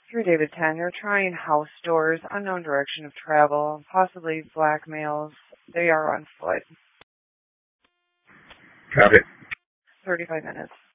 3 David 10, they're trying house doors, unknown direction of travel, possibly blackmails. They are on foot. Copy. 35 minutes.